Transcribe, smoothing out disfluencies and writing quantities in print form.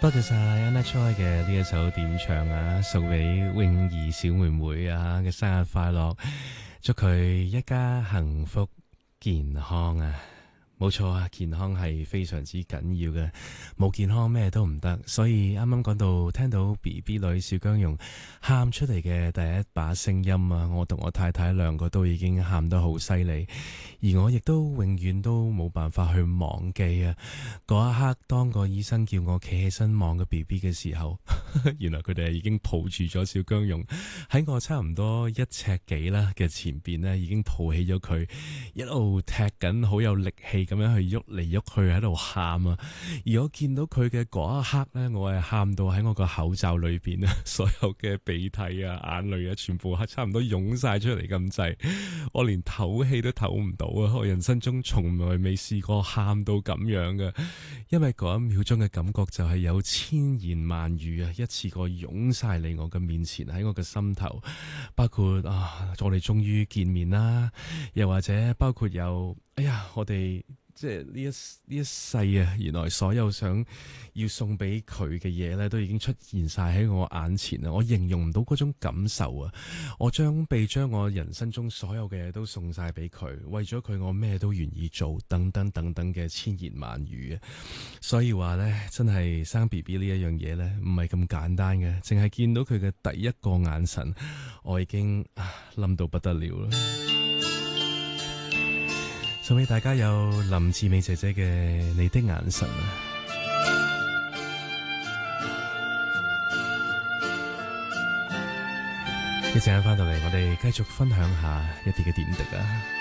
多謝晒 Anna Choi 嘅呢一首點唱啊，送俾泳兒小妹妹啊嘅生日快樂，祝佢一家幸福健康啊！冇錯啊，健康係非常之緊要嘅，冇健康咩都唔得。所以啱啱講到聽到 BB 女小姜蓉喊出嚟嘅第一把聲音啊，我同我太太兩個都已經喊得好犀利，而我亦都永遠都冇辦法去忘記啊嗰一刻，當個醫生叫我企起身望個 BB 嘅時候，原來佢哋已經抱住咗小姜蓉喺我差唔多1尺幾啦嘅前邊呢，已經抱起咗佢，一路踢緊，好有力氣咁樣去喐嚟喐去喺度喊啊！而我見到佢嘅嗰一刻呢，我係喊到喺我個口罩裏邊啊，所有嘅鼻涕啊、眼淚啊，全部係差唔多湧晒出嚟咁滯，我連唞氣都唞唔到啊！我人生中從來未試過喊到咁樣嘅，因為嗰一秒鐘嘅感覺就係有千言萬語啊，一次過湧晒嚟我嘅面前，喺我嘅心頭，包括我哋終於見面啦，又或者包括有哎呀，我哋即係呢一世啊，原來所有想要送俾佢嘅嘢咧，都已經出現晒喺我眼前啊！我形容唔到嗰種感受啊！我將我人生中所有嘅嘢都送晒俾佢，為咗佢我咩都願意做，等等等等嘅千言萬語啊！所以話咧，真係生 BB 呢一樣嘢咧，唔係咁簡單嘅，淨係見到佢嘅第一個眼神，我已經冧到不得了啦！送俾大家有林志美姐姐嘅你的眼神啊！一陣間翻到嚟，我哋繼續分享下一啲嘅點滴啊！